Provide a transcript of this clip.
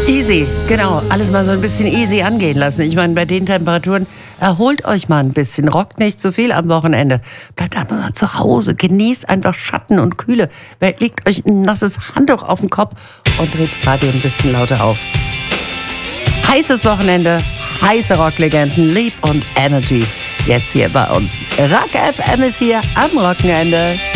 Easy, genau. Alles mal so ein bisschen easy angehen lassen. Ich meine, bei den Temperaturen, erholt euch mal ein bisschen. Rockt nicht zu viel am Wochenende. Bleibt einfach mal zu Hause. Genießt einfach Schatten und Kühle. Legt euch ein nasses Handtuch auf den Kopf und dreht das Radio ein bisschen lauter auf. Heißes Wochenende, heiße Rocklegenden, Leap und Energies. Jetzt hier bei uns. Rock FM ist hier am Wochenende.